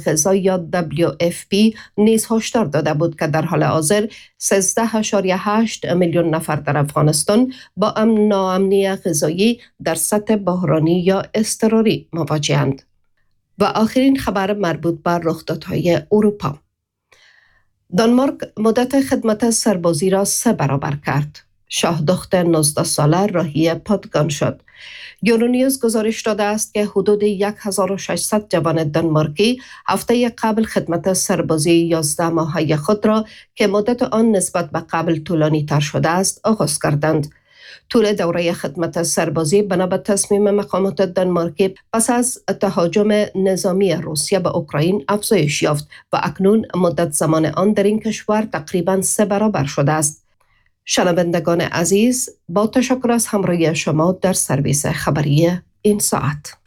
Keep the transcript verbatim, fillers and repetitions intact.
غذایی یا دبلیو اف پی نیز هشدار داده بود که در حال حاضر سیزده و هشت میلیون نفر در افغانستان با امن ناامنی غذایی در سطح بحرانی یا اضطراری مواجه‌اند. و آخرین خبر مربوط به رخدادهای اروپا. دانمارک مدت خدمت سربازی را سه برابر کرد. شاه دختر نوزده ساله راهی پادگان شد. یورونیوز گزارش داده است که حدود هزار و ششصد جوان دانمارکی هفته قبل خدمت سربازی یازده ماهه خود را که مدت آن نسبت به قبل طولانی تر شده است آغاز کردند. طول دوره خدمت سربازی بنا به تصمیم مقامات دانمارکی پس از تهاجم نظامی روسیه به اوکراین افزایش یافت و اکنون مدت زمان آن در این کشور تقریباً سه برابر شده است. شنوندگان عزیز، با تشکر از همراهی شما در سرویس خبری این ساعت.